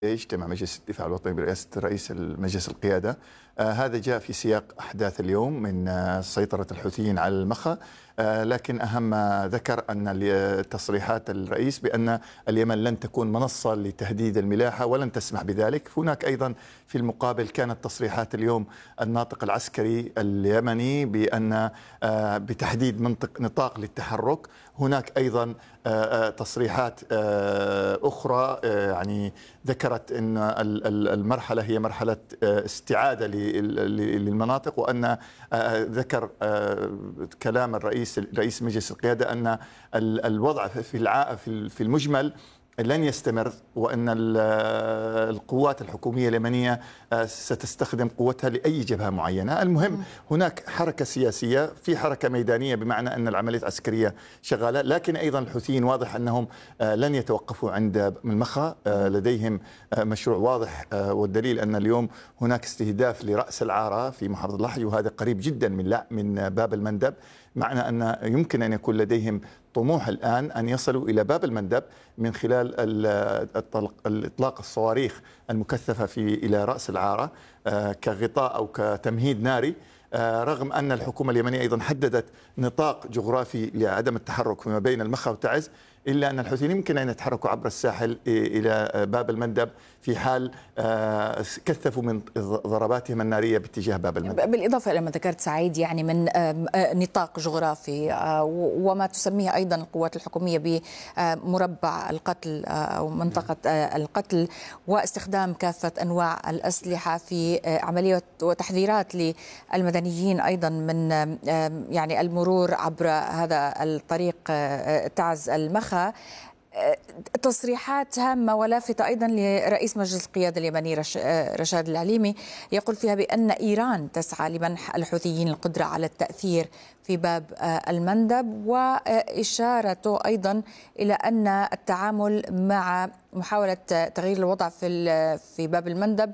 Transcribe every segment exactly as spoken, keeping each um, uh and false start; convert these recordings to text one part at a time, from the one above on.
اجتمع مجلس الدفاع الوطني برئاسة رئيس المجلس القيادة. آه هذا جاء في سياق أحداث اليوم من آه سيطرة الحوثيين على المخا، آه لكن أهم ما ذكر أن تصريحات الرئيس بأن اليمن لن تكون منصة لتهديد الملاحة ولن تسمح بذلك. هناك أيضا في المقابل كانت تصريحات اليوم الناطق العسكري اليمني بأن آه بتحديد منطق نطاق للتحرك. هناك أيضا آه تصريحات آه أخرى آه يعني ذكرت أن المرحلة هي مرحلة استعادة للمناطق، وأن ذكر كلام الرئيس رئيس مجلس القيادة أن الوضع في المجمل لن يستمر، وأن القوات الحكومية اليمنية ستستخدم قوتها لأي جبهة معينة. المهم هناك حركة سياسية، في حركة ميدانية بمعنى أن العملية العسكرية شغالة، لكن أيضا الحوثيين واضح أنهم لن يتوقفوا عند المخا، لديهم مشروع واضح، والدليل أن اليوم هناك استهداف لرأس العارة في محافظة اللحج، وهذا قريب جدا من لا من باب المندب، معنى أن يمكن أن يكون لديهم طموح الآن أن يصلوا إلى باب المندب من خلال الإطلاق الصواريخ المكثفة في إلى رأس العارة كغطاء أو كتمهيد ناري، رغم أن الحكومة اليمنية أيضا حددت نطاق جغرافي لعدم التحرك فيما بين المخا وتعز، إلا أن الحوثيين يمكن أن يتحركوا عبر الساحل إلى باب المندب في حال كثفوا من ضرباتهم النارية باتجاه باب المندب. بالإضافة إلى ما ذكرت سعيد يعني من نطاق جغرافي وما تسميه أيضا القوات الحكومية بمربع القتل أو منطقة القتل، واستخدام كافة أنواع الأسلحة في عملية وتحذيرات للمدنيين أيضا من يعني المرور عبر هذا الطريق تعز المخا. تصريحات هامة ولافتة أيضا لرئيس مجلس القيادة اليمني رشاد العليمي، يقول فيها بأن إيران تسعى لمنح الحوثيين القدرة على التأثير في باب المندب، وإشارته أيضا إلى أن التعامل مع محاولة تغيير الوضع في في باب المندب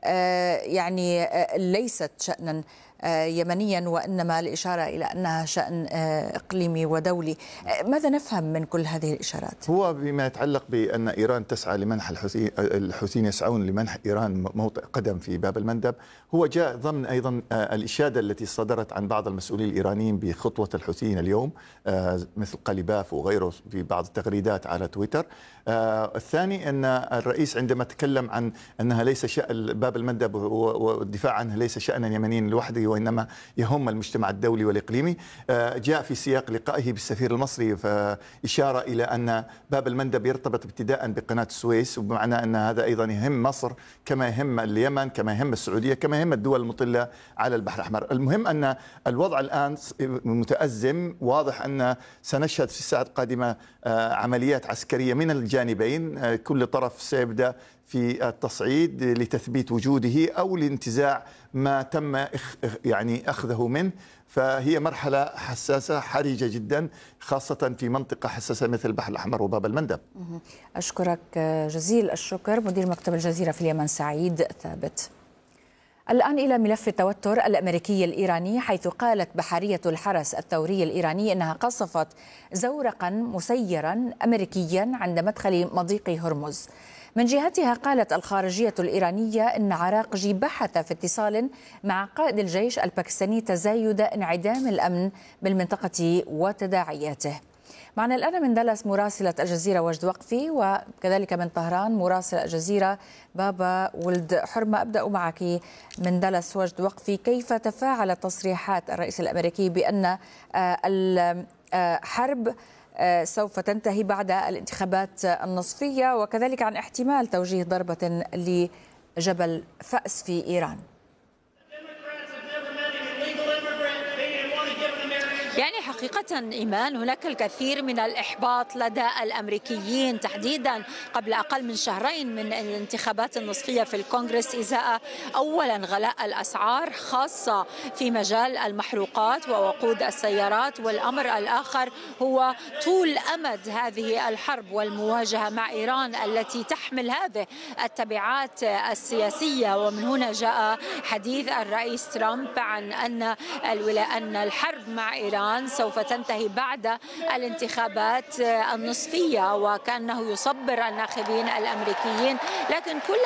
يعني ليست شأنا يمنيا، وإنما الإشارة إلى أنها شأن إقليمي ودولي. ماذا نفهم من كل هذه الإشارات؟ هو بما يتعلق بأن إيران تسعى لمنح الحوثيين الحوثيين يسعون لمنح إيران موطئ قدم في باب المندب، هو جاء ضمن أيضا الإشادة التي صدرت عن بعض المسؤولين الإيرانيين بخطوة الحوثيين اليوم مثل قليباف وغيره في بعض التغريدات على تويتر. الثاني أن الرئيس عندما تكلم عن أنها ليس شأن باب المندب والدفاع عنه ليس شأنا يمنيا لوحده، وإنما يهم المجتمع الدولي والإقليمي، جاء في سياق لقائه بالسفير المصري فإشارة إلى أن باب المندب يرتبط ابتداء بقناة السويس، وبمعنى أن هذا أيضا يهم مصر كما يهم اليمن كما يهم السعودية كما يهم الدول المطلة على البحر الأحمر. المهم أن الوضع الآن متأزم، واضح أن سنشهد في الساعات القادمة عمليات عسكرية من الجانبين، كل طرف سيبدأ في التصعيد لتثبيت وجوده أو لانتزاع ما تم يعني أخذه منه، فهي مرحلة حساسة حرجة جدا، خاصة في منطقة حساسة مثل البحر الأحمر وباب المندب. أشكرك جزيل الشكر مدير مكتب الجزيرة في اليمن سعيد ثابت. الآن إلى ملف التوتر الأمريكي الإيراني، حيث قالت بحرية الحرس الثوري الإيراني أنها قصفت زورقا مسيرا أمريكيا عند مدخل مضيق هرمز. من جهتها قالت الخارجية الإيرانية أن عراقجي بحث في اتصال مع قائد الجيش الباكستاني تزايد انعدام الأمن بالمنطقة وتداعياته. معنا الآن من دالاس مراسلة الجزيرة وجد وقفي، وكذلك من طهران مراسل الجزيرة بابا ولد حرمة. أبدأ معك من دالاس وجد وقفي، كيف تفاعلت تصريحات الرئيس الأمريكي بأن الحرب سوف تنتهي بعد الانتخابات النصفية، وكذلك عن احتمال توجيه ضربة لجبل فأس في إيران؟ يعني حقيقة إيمان هناك الكثير من الإحباط لدى الأمريكيين، تحديدا قبل أقل من شهرين من الانتخابات النصفية في الكونغرس، إزاء أولا غلاء الأسعار خاصة في مجال المحروقات ووقود السيارات، والأمر الآخر هو طول أمد هذه الحرب والمواجهة مع إيران التي تحمل هذه التبعات السياسية. ومن هنا جاء حديث الرئيس ترامب عن أن أن الحرب مع إيران سوف سوف تنتهي بعد الانتخابات النصفية، وكأنه يصبر الناخبين الأمريكيين، لكن كل